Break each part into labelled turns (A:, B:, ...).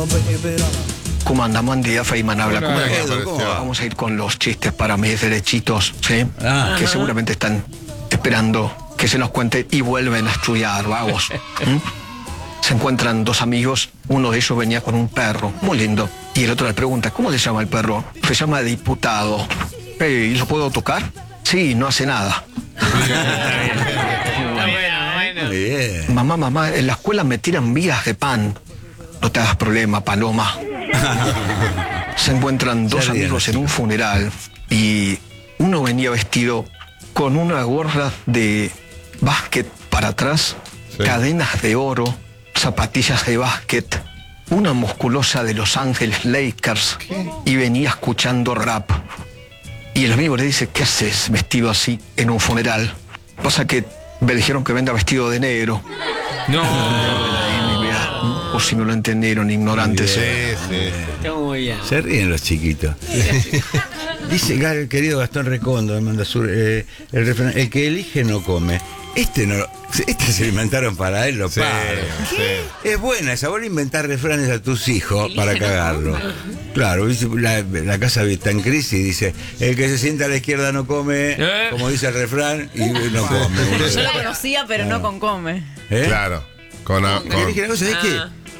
A: ¿Cómo andamos? Buen día, Feynman habla. ¿Cómo
B: Bueno,
A: andamos?
B: ¿cómo va?
A: Vamos a ir con los chistes para mis derechitos, ¿sí? Que seguramente están esperando que se los cuente y vuelven a estudiar, vagos. Se encuentran dos amigos, uno de ellos venía con un perro, muy lindo, y el otro le pregunta, ¿cómo se llama el perro? Se llama Diputado. ¿Y lo puedo tocar? Sí, no hace nada.
C: Muy bien.
A: Mamá, en la escuela me tiran migas de pan. No te hagas problema, Paloma. Se encuentran dos amigos en un funeral y uno venía vestido con una gorra de básquet para atrás, cadenas de oro, zapatillas de básquet, una musculosa de Los Ángeles Lakers y venía escuchando rap. Y el amigo le dice, ¿qué haces vestido así en un funeral? Pasa que me dijeron que venga vestido de negro. O si no lo entendieron, ignorantes.
B: Muy bien.
C: Se ríen los chiquitos. Dice el querido Gastón Recondo de Manda Sur, el refrán, el que elige no come. Este se lo inventaron para él, lo paro. Es buena esa, vos inventar refranes a tus hijos para cagarlo. Claro, la casa está en crisis y dice, el que se sienta a la izquierda no come, como dice el refrán, y no come.
D: Yo la conocía, pero no con come.
B: Claro.
C: ¿Sabés qué?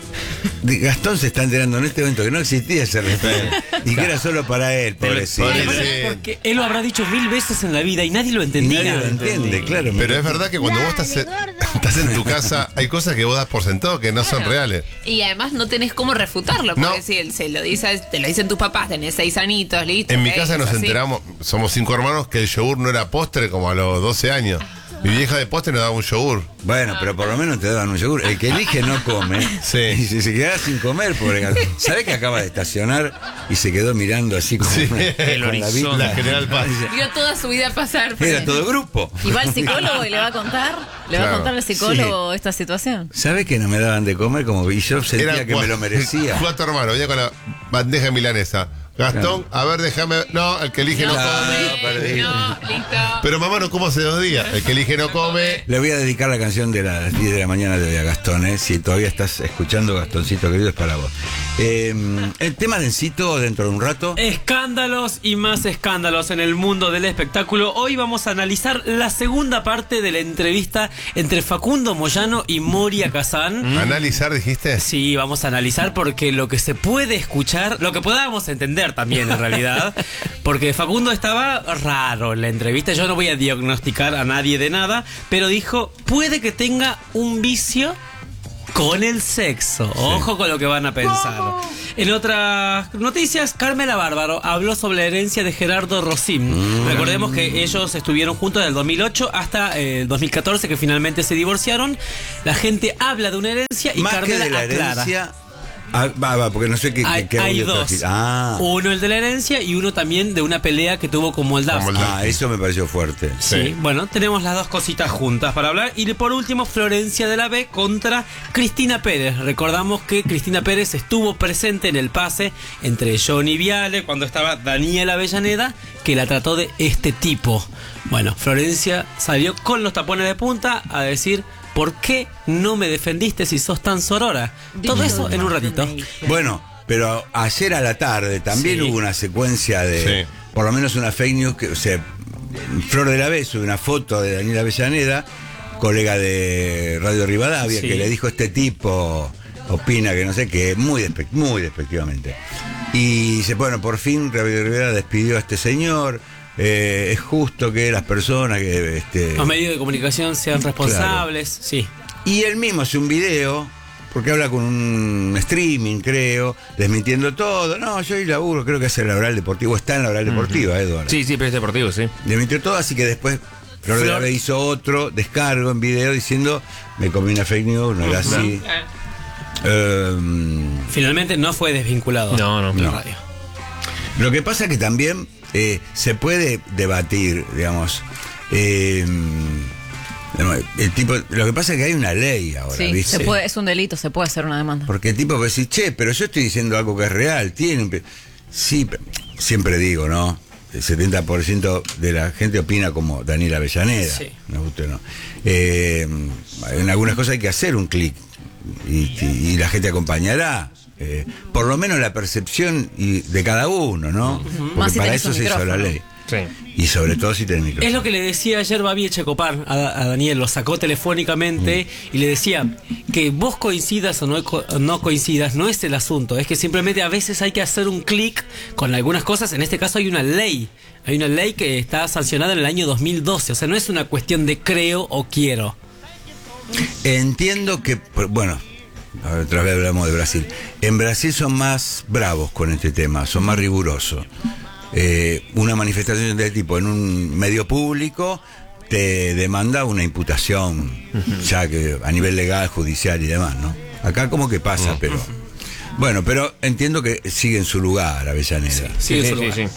C: Gastón se está enterando en este momento que no existía ese refrán y que era solo para él, pobrecito.
E: Porque él lo habrá dicho 1000 veces en la vida y nadie lo entendía.
C: Nadie lo entiende, claro.
B: Pero es verdad que cuando vos estás en tu casa, hay cosas que vos das por sentado que no son reales.
F: Y además no tenés cómo refutarlo, porque si él te lo dicen tus papás, tenés 6 anitos, listo.
B: En mi casa nos enteramos, somos 5 hermanos, que el yogur no era postre como a los 12 años. Mi vieja de postre nos daba un yogur.
C: Bueno, pero por lo menos te daban un yogur. El que elige no come. Y si se queda sin comer, pobre gato. ¿Sabés que acaba de estacionar y se quedó mirando así como con la vista?
B: La General Paz.
F: Vio toda su vida pasar.
C: Era todo grupo.
D: Y va al psicólogo y le va a contar. Le va a contar al psicólogo esta situación.
C: ¿Sabés que no me daban de comer? Como y yo sentía que me lo merecía.
B: 4 hermanos, venía con la bandeja milanesa. Gastón, a ver, déjame. No, el que elige no come.
F: No, listo.
B: Pero mamá no como hace 2 días. El que elige no come.
C: Le voy a dedicar la canción de las 10 de la mañana de hoy a Gastón, ¿eh? Si todavía estás escuchando, Gastoncito querido, es para vos. El tema densito dentro de un rato.
E: Escándalos y más escándalos en el mundo del espectáculo. Hoy vamos a analizar la segunda parte de la entrevista entre Facundo Moyano y Moria Kazan.
B: ¿Analizar, dijiste?
E: Sí, vamos a analizar porque lo que se puede escuchar, lo que podamos entender también en realidad, porque Facundo estaba raro en la entrevista. Yo no voy a diagnosticar a nadie de nada, pero dijo, puede que tenga un vicio con el sexo. Ojo con lo que van a pensar. En otras noticias, Carmela Bárbaro habló sobre la herencia de Gerardo Rosín. Recordemos que ellos estuvieron juntos desde el 2008 hasta el 2014, que finalmente se divorciaron. La gente habla de una herencia y
C: más
E: Carmela
C: que de la
E: aclara.
C: herencia, porque no sé qué
E: hay dos. Uno el de la herencia y uno también de una pelea que tuvo con Moldavsky.
C: Eso me pareció fuerte.
E: Sí, bueno, tenemos las dos cositas juntas para hablar. Y por último, Florencia de la B contra Cristina Pérez. Recordamos que Cristina Pérez estuvo presente en el pase entre Johnny Viale cuando estaba Daniela Avellaneda, que la trató de este tipo. Bueno, Florencia salió con los tapones de punta a decir, ¿por qué no me defendiste si sos tan sorora? Todo eso en un ratito.
C: Bueno, pero ayer a la tarde también hubo una secuencia de, por lo menos una fake news, que, Flor de la B sube una foto de Daniela Avellaneda, colega de Radio Rivadavia, que le dijo, este tipo opina que no sé qué, muy despectivamente. Y dice, bueno, por fin Radio Rivadavia despidió a este señor. Es justo que las personas que
E: los medios de comunicación sean responsables. Claro. Sí.
C: Y él mismo hace un video, porque habla con un streaming, creo, desmintiendo todo. No, yo laburo, creo que es el Laboral Deportivo, está en la Laboral Deportiva, Eduardo.
G: Sí, pero es deportivo, sí.
C: Desmintió todo, así que después Flor de la B hizo otro descargo en video diciendo, me comí una fake news, no era así.
E: Finalmente no fue desvinculado.
G: No.
E: Radio.
C: Lo que pasa que también se puede debatir, digamos. El tipo, lo que pasa es que hay una ley ahora, ¿viste?
D: Es un delito, se puede hacer una demanda.
C: Porque el tipo puede decir, che, pero yo estoy diciendo algo que es real, sí, siempre digo, ¿no? El 70% de la gente opina como Daniela Avellaneda. Sí. No, usted no. En algunas cosas hay que hacer un clic y la gente acompañará por lo menos la percepción de cada uno, ¿no? Porque
D: Más si
C: para
D: tenés
C: eso
D: un
C: se hizo la
D: micrófono.
C: ley.
G: Sí.
C: Y sobre todo si tenés micrófono.
E: Es lo que le decía ayer Babi Echecopar a Daniel, lo sacó telefónicamente y le decía que vos coincidas o no coincidas no es el asunto, es que simplemente a veces hay que hacer un clic con algunas cosas. En este caso hay una ley que está sancionada en el año 2012, o sea, no es una cuestión de creo o quiero.
C: Entiendo que, bueno, a ver, otra vez hablamos de Brasil. En Brasil son más bravos con este tema, son más rigurosos. Una manifestación de este tipo en un medio público te demanda una imputación, ya que a nivel legal, judicial y demás, ¿no? Acá como que pasa, pero... Bueno, pero entiendo que sigue en su lugar Avellaneda.
E: Sí, eso lo
G: sí.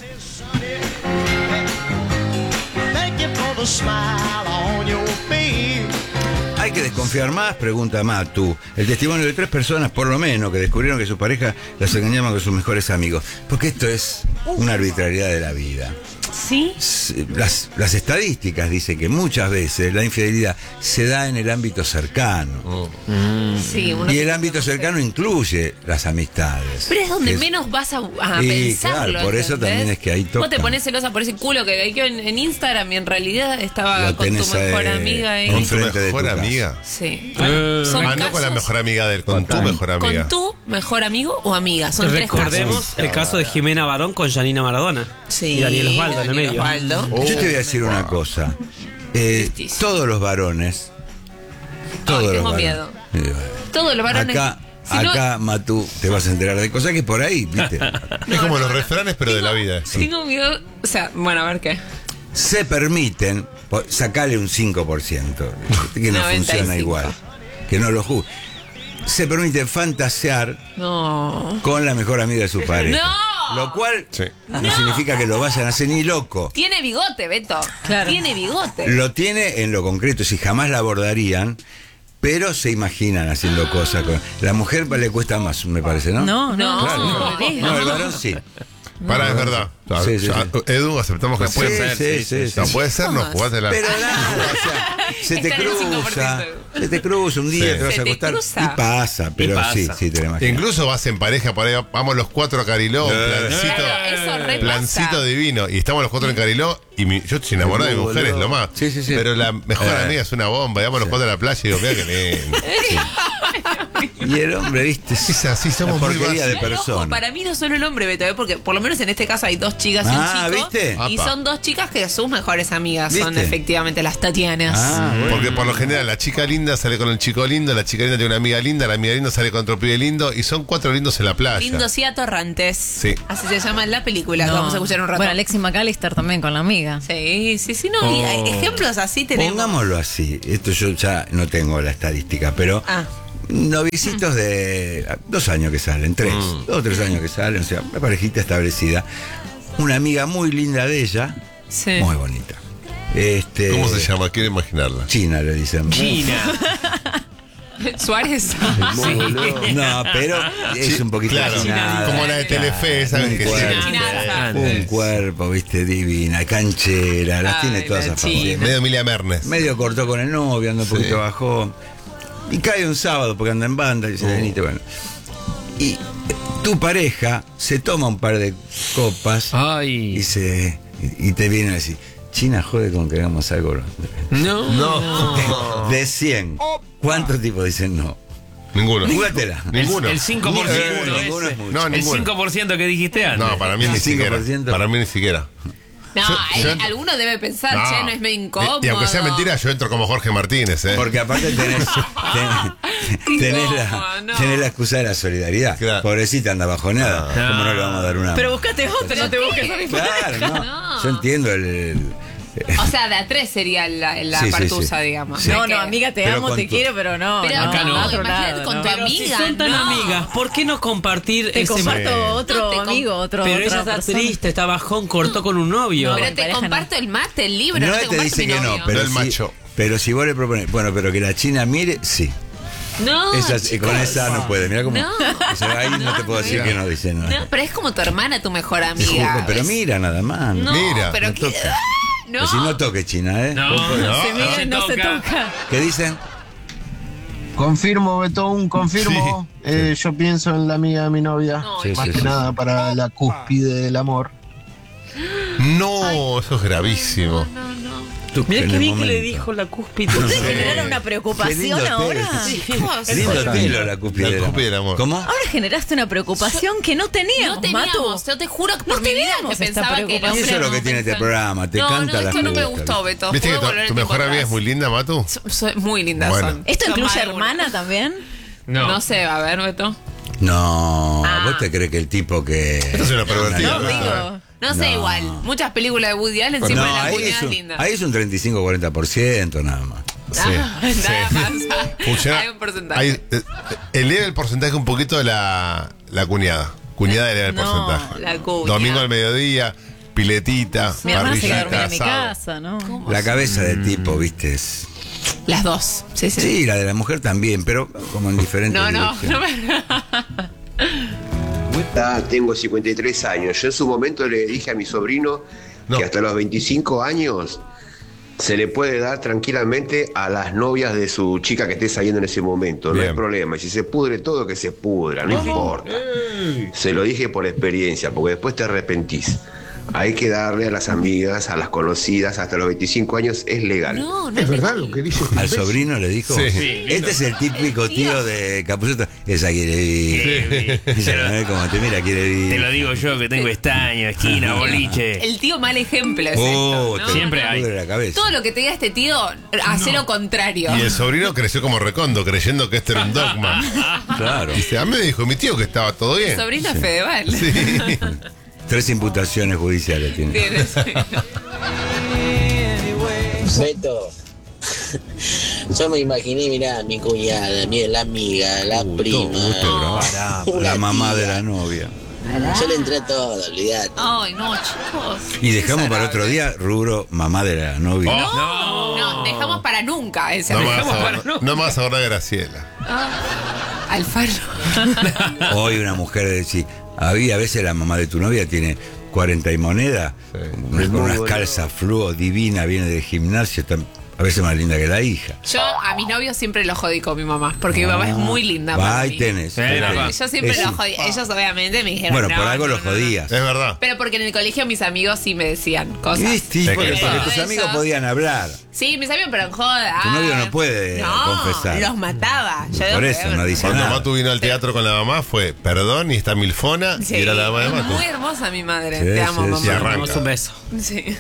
C: ¿Hay que desconfiar más? Pregunta Matu. El testimonio de 3 personas, por lo menos, que descubrieron que su pareja las engañaba con sus mejores amigos. Porque esto es una arbitrariedad de la vida.
F: ¿Sí?
C: Las estadísticas dicen que muchas veces la infidelidad se da en el ámbito cercano.
F: Sí, uno
C: Y
F: se
C: el ámbito
F: conoce.
C: cercano incluye las amistades.
F: Pero es donde menos vas a
C: Y,
F: pensarlo.
C: claro, por eso
F: ¿entendés?
C: también es que ahí
F: Vos
C: tocan.
F: te pones celosa por ese culo que hay en Instagram y en realidad estaba
C: Lo
F: con tu
C: tenés,
F: mejor amiga ahí.
C: con
B: ¿Con tu
C: Enfrente de tu
B: mejor
C: casa.
B: amiga?
F: Sí.
B: No
F: Son
B: con la
F: casos
B: mejor amiga de él, con tu mejor amiga.
F: con tu mejor amigo o amiga. Son 3
E: Recordemos
F: casos.
E: el caso de Jimena Barón con Janina Maradona.
F: Sí.
E: Y Daniel Osvaldo en el
F: Daniel
E: medio.
F: Osvaldo.
C: Yo te voy a decir una cosa.
F: Justicia.
C: Todos los varones. Todos los
F: tengo
C: varones.
F: miedo. Todos los varones.
C: Acá,
F: si no-
C: acá, Matú, te vas a enterar de cosas que por ahí, ¿viste?
B: Es como los refranes, pero de la vida.
F: Tengo miedo. O sea, bueno, a ver qué.
C: Se permiten, sacale un 5%, que no
F: 95.
C: funciona igual, que no lo juzgue. Se permiten fantasear
F: No.
C: con la mejor amiga de su pareja.
F: ¡No!
C: Lo cual
B: Sí.
C: no significa que lo vayan a hacer ni loco.
F: Tiene bigote, Beto.
D: Claro.
F: Tiene bigote.
C: Lo tiene en lo concreto, si jamás la abordarían, pero se imaginan haciendo cosas. La mujer le cuesta más, me parece, ¿no?
D: No,
F: No.
C: No, el varón sí.
B: Para, es verdad.
C: Sí, sí, sí.
B: Edu, aceptamos que puede ser.
C: Sí.
B: No puede ser, no, jugátela.
C: Pero nada, o sea, se te
F: Está en el
C: cruza,
F: 5%.
C: se te cruza un día,
B: Sí.
C: te vas
F: Se
C: a
F: te
C: acostar
F: cruza.
C: y pasa, pero
E: pasa.
C: sí, te lo imaginas.
B: Incluso vas en pareja, por ahí vamos los 4 a Cariló, plancito,
F: Claro, eso re
B: plancito
F: pasa.
B: divino. Y estamos los 4 en Cariló y yo estoy enamorado de mi mujer, es lo más.
C: Sí.
B: Pero la mejor amiga es una bomba. Y vamos los 4 a la playa y digo, mira que lindo.
C: Y el hombre, viste,
B: Es así, somos
C: una
B: muy
C: porquería de
B: básicos.
F: Ojo,
C: persona.
F: para mí no solo el hombre, Beto, porque por lo menos en este caso hay 2 chicas y un
C: Ah,
F: chico.
C: ¿viste?
F: Y
B: Apa.
F: son 2 chicas que sus mejores amigas son
C: ¿Viste?
F: efectivamente las Tatianas.
C: Ah, bueno.
B: Porque por lo general la chica linda sale con el chico lindo, la chica linda tiene una amiga linda, la amiga linda sale con otro pibe lindo y son 4 lindos en la playa.
F: Lindos y atorrantes.
B: Sí.
F: Así se llama en la película que
D: No.
F: vamos a escuchar un rato.
D: Bueno, Alexis McAllister también con la amiga.
F: Sí, no. Y hay ejemplos así tenemos.
C: Pongámoslo así, esto yo ya no tengo la estadística, pero
F: Ah.
C: novicitos de 2 años que salen, 3, 2 o 3 años que salen, o sea, una parejita establecida, una amiga muy linda de ella,
F: Sí.
C: muy bonita.
B: ¿Cómo se llama? Quiero imaginarla.
C: China le dicen.
E: China.
F: Suárez.
C: No, pero es un poquito
B: Claro,
C: achinada.
B: como la de Telefe, ¿sabes?
C: Un
B: Que
C: cuerpo.
B: sí.
F: Chinaza.
C: Un cuerpo, viste, divina, canchera, las
F: Ay,
C: tiene todas
F: la
C: a favor.
F: China.
B: Medio Emilia Mernes.
C: Medio cortó con el novio, anda un poquito
B: Sí.
C: bajó. Y cae un sábado porque anda en banda y dice, venite, bueno. Y tu pareja se toma un par de copas
G: Ay.
C: y te viene a decir, China jode con que hagamos algo.
G: No.
C: De 100, ¿cuántos tipos dicen no?
B: Ninguno.
C: Júgatela.
B: Ninguno.
G: El 5%.
C: Ninguno
G: ese.
C: es mucho.
B: No,
G: El
B: ninguno.
G: 5% que dijiste antes.
B: No, para mí ni siquiera.
C: 5%.
B: Para mí ni siquiera.
F: No,
B: Yo-
F: alguno debe pensar, che, no es medio incómodo.
B: Y aunque sea mentira, yo entro como Jorge Martínez, ¿eh?
C: Porque aparte tenés
F: No.
C: tenés la excusa de la solidaridad.
B: Claro.
C: Pobrecita anda bajoneada.
G: No.
C: ¿Cómo no le vamos a dar una?
D: Pero buscate otro, no te busques a mi
C: Claro, no.
F: No.
C: Yo entiendo
F: O sea, de a 3 sería la
C: Sí, sí,
F: partusa,
C: sí.
F: digamos.
C: Sí.
F: hay
D: No,
F: que-
D: amiga, te
C: Pero
D: amo,
C: con
D: te
C: tu-
D: quiero, pero no.
F: Pero
G: acá no.
D: a otro
F: imagínate
D: lado,
F: con
D: no.
F: tu
E: Pero si
F: amiga,
E: son tan
F: no.
E: amigas, ¿por qué no compartir
D: Te
E: ese
D: comparto
B: Sí.
D: otro
F: No, te com-
D: amigo, otro.
E: Pero
D: otra
E: ella está
D: persona.
E: triste, está bajón, cortó con un novio.
D: No,
F: Pero
D: mi
F: te
D: pareja
F: comparto el mate, el libro,
C: No
F: no te
C: te
F: comparto
C: dice
F: mi
C: que no,
F: novio.
C: pero
B: No el
C: si,
B: macho.
C: pero si vos le propones, bueno, pero que la China mire, sí.
F: No,
C: Esa,
F: chicos.
C: con esa no puede. Mira cómo.
F: No.
C: O sea, ahí no te puedo decir que no, dice no.
F: No, pero es como tu hermana, tu mejor
C: Te
F: amiga.
C: juro, pero
F: ¿ves?
C: mira nada más.
F: No,
B: Mira,
F: pero
C: no
F: que...
C: toca.
F: ¡Ah!
C: Pero
F: No.
C: si no toque China, ¿eh?
G: No,
B: No,
D: Se mira,
G: se
D: no se
G: toca.
D: toca.
C: ¿Qué dicen?
H: Confirmo, Betón, confirmo. Yo pienso en la amiga de mi novia. Más que nada para la cúspide del amor.
B: No, eso es gravísimo.
E: Mira qué bien que le dijo la cúspide.
D: ¿Ustedes generaron una preocupación ahora?
C: Lindo pelo la cúspide
B: del amor.
C: ¿Cómo?
D: Ahora generaste una preocupación que no teníamos, Matu.
F: Yo te juro que por mi vida que pensaba que
C: Y eso es lo que tiene este programa, te canta la
F: esto no me
C: justa.
F: gustó, Beto.
B: ¿Viste que
F: ¿Puedo volver
B: tu
F: el
B: mejor
F: tiempo
B: amiga es
F: atrás?
B: muy linda, Matu?
F: Soy muy lindas
B: Bueno.
F: son.
D: ¿Esto
F: Son
D: incluye
F: más algunas.
D: hermana también?
F: No sé, a ver, Beto.
C: No, ¿vos te crees que el tipo que...
B: Esto es una pervertida.
D: No, digo.
F: No sé,
C: No.
F: igual. Muchas películas de Woody Allen siempre la
C: ahí
F: cuñada
C: es
F: es
C: un,
F: linda.
C: ahí es un 35-40% nada más.
B: Sí.
F: Nada más.
B: Funciona.
F: Hay un porcentaje.
B: Eleva el porcentaje un poquito de la cuñada. Cuñada eleva el
D: No,
B: porcentaje.
F: la cuña.
B: Domingo al mediodía, piletita,
D: Mi hermana se queda dormida
B: parrillita,
D: en mi
B: asado.
D: casa, ¿no?
C: La cabeza del tipo, viste, es...
F: Las dos. Sí, sí.
C: Sí, la de la mujer también, pero como en diferentes
F: No, no.
C: direcciones.
I: Tengo 53 años. Yo en su momento le dije a mi sobrino que hasta los 25 años se le puede dar tranquilamente a las novias de su chica que esté saliendo en ese momento. No
B: Bien.
I: hay problema. Y si se pudre todo, que se pudra, no importa. Se lo dije por experiencia, porque después te arrepentís. Hay que darle a las amigas, a las conocidas, hasta los 25 años es legal.
F: No, no
H: Es verdad lo que dice.
C: Al sobrino le dijo.
B: Sí.
C: Este es el típico tío de Capuzoto. Esa quiere vivir. Esa, como te mira, quiere vivir.
G: Te lo digo yo que tengo estaño, esquina, boliche.
F: El tío mal ejemplo es
C: Oh,
F: esto, ¿no?
G: siempre
C: te
G: hay.
C: pudre la cabeza.
F: Todo lo que te diga este tío, hace lo contrario.
B: Y el sobrino creció como Recondo, creyendo que esto era un dogma.
C: Claro.
B: Dice, a mí me dijo mi tío que estaba todo
F: El
B: bien.
F: sobrino es Fedeval.
B: Sí.
C: 3 imputaciones judiciales tiene.
F: Tiene, sí.
J: Beto, yo me imaginé, mirá, mi cuñada, mira, la amiga, la prima,
C: La mamá
J: tía.
C: de la novia.
J: Yo le entré a todo, olvidate.
F: Ay, no, chicos.
C: Y dejamos para otro día, rubro, mamá de la novia.
F: No, dejamos para nunca ese.
B: No me
F: Dejamos
B: vas a
F: para
B: acordar- no me vas a acordar de Graciela.
F: Alfaro.
C: Hoy una mujer decir, a veces la mamá de tu novia tiene 40 y moneda, con unas calzas fluo divina, viene del gimnasio, está a veces más linda que la hija.
F: Yo a mis novios siempre los jodí con mi mamá, porque mi mamá es muy linda.
C: Va,
F: para
C: ahí
F: mí.
C: tenés.
F: Yo siempre
C: Es-
F: los jodí. Ellos obviamente me dijeron.
C: Bueno,
F: no,
C: por algo
F: no,
C: los
F: no, no.
C: jodías.
B: Es verdad.
F: Pero porque en el colegio mis amigos sí me decían cosas.
C: ¿Viste?
B: Es
C: Porque,
B: que-
C: porque tus
F: Eso.
C: amigos podían hablar.
F: Sí, mis amigos, pero en joda.
C: Tu novio no puede confesar.
F: Los mataba. Yo
C: Por
F: digo,
C: eso, no dice
B: Cuando
C: nada.
B: Matu vino al teatro con la mamá fue perdón y está milfona
F: Sí,
B: y era la mamá de
F: es
B: Matu.
F: muy hermosa mi madre.
C: Sí,
F: Te amo,
C: sí,
F: mamá.
B: sí, arranca.
E: Damos un beso.
F: Sí.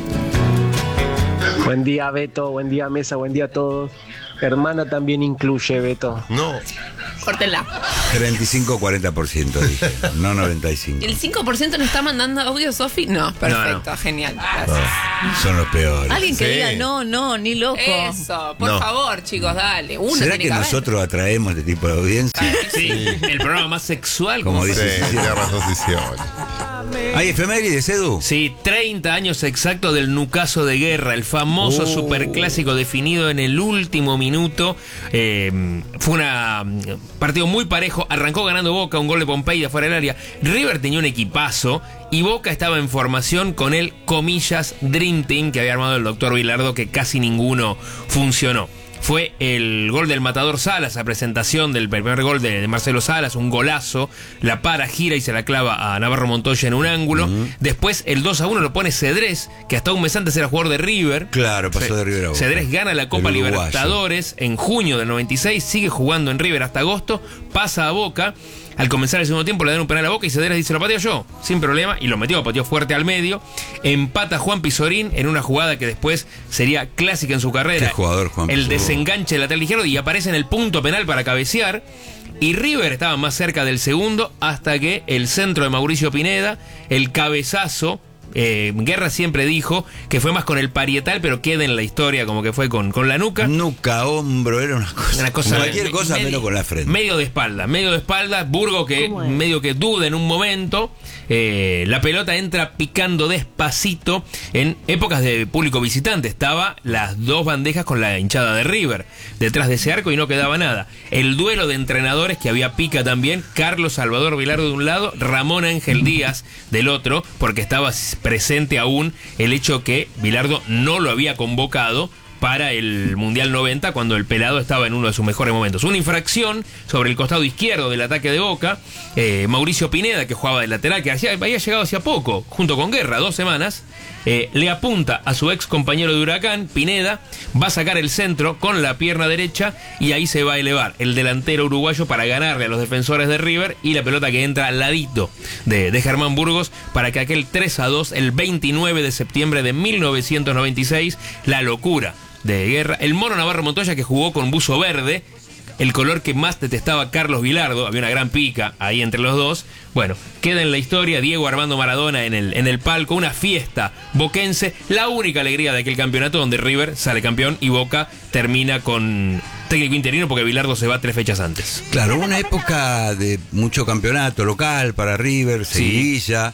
K: Buen día, Beto. Buen día, mesa. Buen día a todos. Hermana también incluye, Beto.
B: No.
F: Córtenla.
C: 35-40% dije, no 95.
F: ¿El 5% nos está mandando audio, Sofi? No, perfecto, genial. Gracias.
C: Son los peores.
D: Alguien que
B: Sí.
D: diga no, ni loco.
F: Eso, por
B: No.
F: favor, chicos, dale. Uno
C: ¿Será
F: tiene
C: que
F: haber.
C: nosotros atraemos este tipo de audiencia?
G: Sí, el programa más sexual.
C: Como
B: Sí,
C: dice
B: tiene razón, sí.
C: ¿Hay efemérides, Edu?
G: Sí, 30 años exactos del Nucaso de Guerra, el famoso superclásico definido en el último minuto. Fue un partido muy parejo. Arrancó ganando Boca, un gol de Pompey de afuera del área. River tenía un equipazo y Boca estaba en formación con el, comillas, Dream Team que había armado el doctor Bilardo, que casi ninguno funcionó. Fue el gol del Matador Salas, la presentación del primer gol de Marcelo Salas, un golazo, la para, gira y se la clava a Navarro Montoya en un ángulo. Después el 2-1 lo pone Cedrés, que hasta un mes antes era jugador de River.
C: Claro, pasó de River a Boca.
G: Cedrés gana la Copa
C: El uruguayo.
G: Libertadores en junio del 96, sigue jugando en River hasta agosto, pasa a Boca. Al comenzar el segundo tiempo le dan un penal a Boca y Cedrés dice, lo pateo yo, sin problema, y lo pateó fuerte al medio. Empata Juan Pizorín en una jugada que después sería clásica en su carrera.
C: Qué jugador, Juan
G: El
C: Pizorín.
G: desenganche del lateral izquierdo y aparece en el punto penal para cabecear. Y River estaba más cerca del segundo hasta que el centro de Mauricio Pineda, el cabezazo. Guerra siempre dijo que fue más con el parietal, pero queda en la historia como que fue con la nuca.
C: Nuca, hombro, era una cosa. Cualquier cosa menos con la frente.
G: Medio de espalda. Burgo que medio que duda en un momento. La pelota entra picando despacito. En épocas de público visitante estaba las dos bandejas con la hinchada de River detrás de ese arco y no quedaba nada. El duelo de entrenadores que había pica también. Carlos Salvador Bilardo de un lado, Ramón Ángel Díaz del otro, porque estaba presente aún el hecho que Bilardo no lo había convocado para el Mundial 90, cuando el pelado estaba en uno de sus mejores momentos. Una infracción sobre el costado izquierdo del ataque de Boca. Mauricio Pineda, que jugaba de lateral, que había llegado hacía poco, junto con Guerra, 2 semanas, le apunta a su ex compañero de Huracán. Pineda va a sacar el centro con la pierna derecha y ahí se va a elevar el delantero uruguayo para ganarle a los defensores de River, y la pelota que entra al ladito de Germán Burgos para que aquel 3-2 el 29 de septiembre de 1996, la locura de Guerra, el Mono Navarro Montoya, que jugó con buzo verde, el color que más detestaba Carlos Vilardo, había una gran pica ahí entre los dos. Bueno, queda en la historia Diego Armando Maradona en el palco, una fiesta boquense, la única alegría de aquel campeonato donde River sale campeón y Boca termina con técnico interino porque Vilardo se va 3 fechas antes.
C: Claro, una época de mucho campeonato local para River, seguidilla,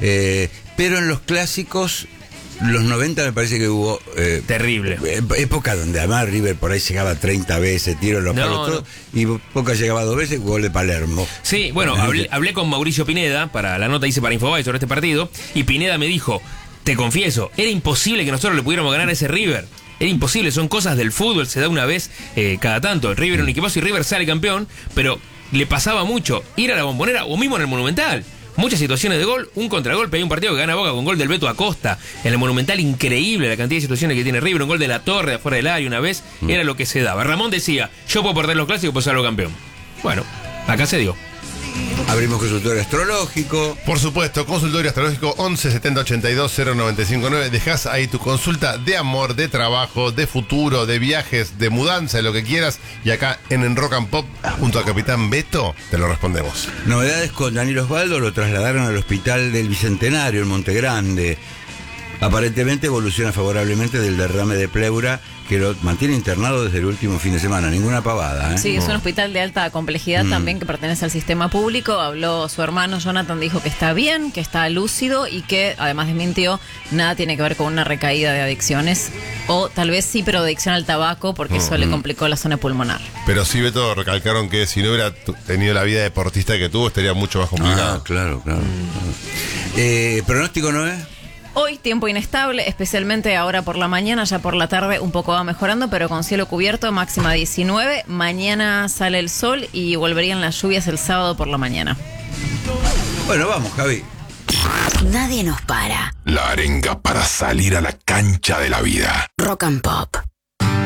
C: pero en los clásicos, los 90 me parece que hubo...
G: terrible.
C: Época donde además River por ahí llegaba 30 veces, tiro en los palos, todo, y Boca llegaba 2 veces, gol de Palermo.
G: Sí, bueno, hablé con Mauricio Pineda, para la nota hice para Infobae sobre este partido, y Pineda me dijo, te confieso, era imposible que nosotros le pudiéramos ganar a ese River. Era imposible, son cosas del fútbol, se da una vez cada tanto. El River era un equipazo y River sale campeón, pero le pasaba mucho ir a la Bombonera o mismo en el Monumental. Muchas situaciones de gol, un contragolpe. Hay un partido que gana Boca con gol del Beto Acosta en el Monumental, increíble la cantidad de situaciones que tiene River. Un gol de La Torre de afuera del área una vez, era lo que se daba. Ramón decía, yo puedo perder los clásicos, pues salgo campeón. Bueno, acá se dio.
C: Abrimos consultorio astrológico.
B: Por supuesto, consultorio astrológico 11 70 82 0959. Dejás ahí tu consulta de amor, de trabajo, de futuro, de viajes, de mudanza, de lo que quieras. Y acá en Rock and Pop, junto a Capitán Beto, te lo respondemos.
C: Novedades con Daniel Osvaldo, lo trasladaron al hospital del Bicentenario en Monte Grande. Aparentemente evoluciona favorablemente del derrame de pleura, que lo mantiene internado desde el último fin de semana. Ninguna pavada, ¿eh?
D: Sí, es un hospital de alta complejidad también, que pertenece al sistema público. Habló su hermano Jonathan, dijo que está bien, que está lúcido y que además desmintió, nada tiene que ver con una recaída de adicciones, o tal vez sí, pero adicción al tabaco, porque eso le complicó la zona pulmonar.
B: Pero sí, Beto, recalcaron que si no hubiera tenido la vida deportista que tuvo, estaría mucho más complicado.
C: Claro. ¿Pronóstico no es?
D: Hoy tiempo inestable, especialmente ahora por la mañana, ya por la tarde un poco va mejorando, pero con cielo cubierto, máxima 19. Mañana sale el sol y volverían las lluvias el sábado por la mañana.
C: Bueno, vamos, Javi.
L: Nadie nos para.
M: La arenga para salir a la cancha de la vida.
L: Rock and Pop.